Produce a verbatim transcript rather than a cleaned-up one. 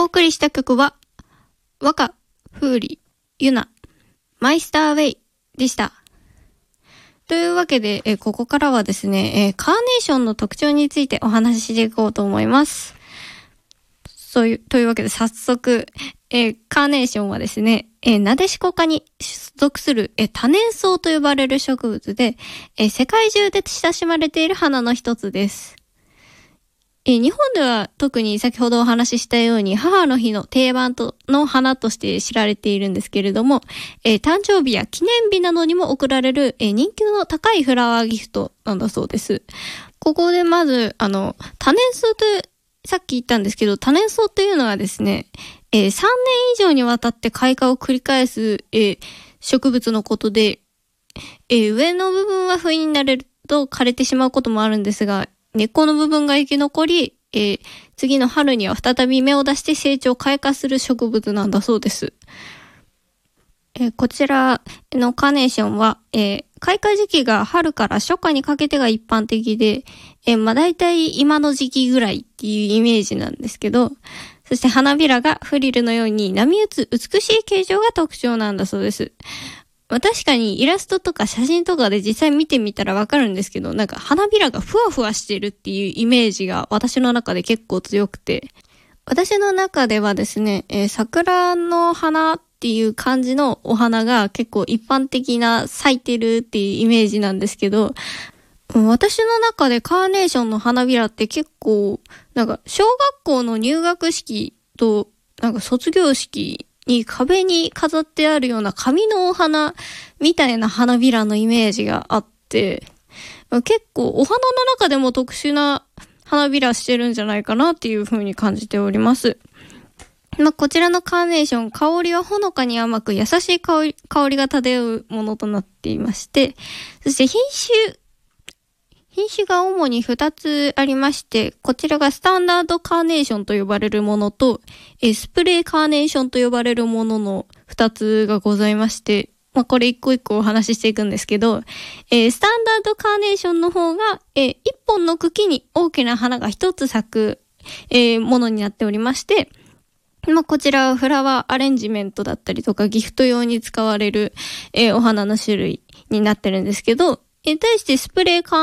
送りした曲は、和歌、風里、ユナ、マイスターウェイでした。というわけで、えここからはですね、えカーネーションの特徴についてお話ししていこうと思います。そういう、というわけで早速、えカーネーションはですね、えナデシコ科に所属するえ多年草と呼ばれる植物で、え世界中で親しまれている花の一つです。え日本では特に先ほどお話ししたように母の日の定番との花として知られているんですけれども、えー、誕生日や記念日などにも贈られる、えー、人気の高いフラワーギフトなんだそうです。ここでまずあの多年草とさっき言ったんですけど、多年草というのはですね、えー、さんねん以上にわたって開花を繰り返す、えー、植物のことで、えー、上の部分は冬になれると枯れてしまうこともあるんですが、根っこの部分が生き残り、えー、次の春には再び芽を出して成長開花する植物なんだそうです。えー、こちらのカーネーションは、えー、開花時期が春から初夏にかけてが一般的で、えー、まあ大体今の時期ぐらいっていうイメージなんですけど、そして花びらがフリルのように波打つ美しい形状が特徴なんだそうです。まあ、確かにイラストとか写真とかで実際見てみたらわかるんですけど、なんか花びらがふわふわしてるっていうイメージが私の中で結構強くて、私の中ではですね、えー、桜の花っていう感じのお花が結構一般的な咲いてるっていうイメージなんですけど、私の中でカーネーションの花びらって結構なんか小学校の入学式となんか卒業式に壁に飾ってあるような紙のお花みたいな花びらのイメージがあって、結構お花の中でも特殊な花びらしてるんじゃないかなっていう風に感じております。まあ、こちらのカーネーション、香りはほのかに甘く優しい香り、香りが漂うものとなっていまして、そして品種、品種が主にふたつありまして、こちらがスタンダードカーネーションと呼ばれるものと、えスプレーカーネーションと呼ばれるもののふたつがございまして、まあ、これ一個一個お話ししていくんですけど、えー、スタンダードカーネーションの方が、えー、一本の茎に大きな花が一つ咲く、えー、ものになっておりまして、まあ、こちらはフラワーアレンジメントだったりとかギフト用に使われる、えー、お花の種類になってるんですけど、えー、対してスプレーカー